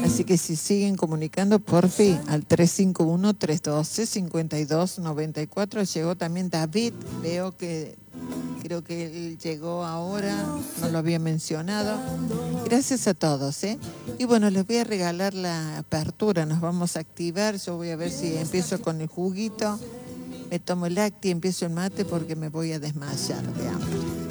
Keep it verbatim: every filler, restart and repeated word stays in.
Así que si siguen comunicando, por fin, al tres cinco uno, tres uno dos, cinco dos nueve cuatro. Llegó también David, veo que creo que él llegó ahora, no lo había mencionado. Gracias a todos, ¿eh? Y bueno, les voy a regalar la apertura, nos vamos a activar. Yo voy a ver si empiezo con el juguito, me tomo el acti, empiezo el mate porque me voy a desmayar de hambre.